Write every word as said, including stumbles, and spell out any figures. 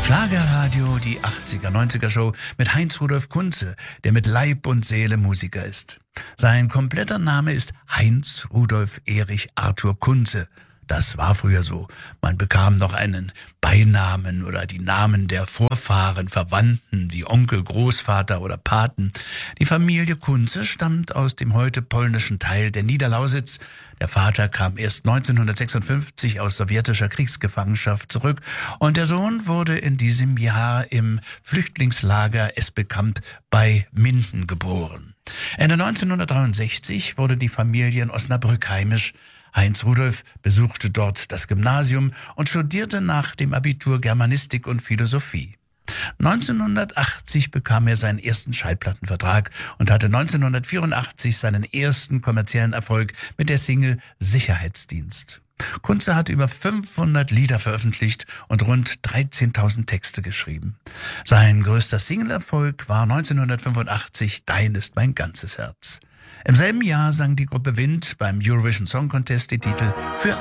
Schlagerradio, die achtziger, neunziger Show mit Heinz-Rudolf Kunze, der mit Leib und Seele Musiker ist. Sein kompletter Name ist Heinz Rudolf Erich Arthur Kunze. Das war früher so. Man bekam noch einen Beinamen oder die Namen der Vorfahren, Verwandten, wie Onkel, Großvater oder Paten. Die Familie Kunze stammt aus dem heute polnischen Teil der Niederlausitz. Der Vater kam erst neunzehnhundertsechsundfünfzig aus sowjetischer Kriegsgefangenschaft zurück und der Sohn wurde in diesem Jahr im Flüchtlingslager Esbekamp bei Minden geboren. Ende neunzehnhundertdreiundsechzig wurde die Familie in Osnabrück heimisch. Heinz Rudolf besuchte dort das Gymnasium und studierte nach dem Abitur Germanistik und Philosophie. neunzehnhundertachtzig bekam er seinen ersten Schallplattenvertrag und hatte neunzehnhundertvierundachtzig seinen ersten kommerziellen Erfolg mit der Single Sicherheitsdienst. Kunze hat über fünfhundert Lieder veröffentlicht und rund dreizehntausend Texte geschrieben. Sein größter Singleerfolg war neunzehnhundertfünfundachtzig Dein ist mein ganzes Herz. Im selben Jahr sang die Gruppe Wind beim Eurovision Song Contest die Titel Für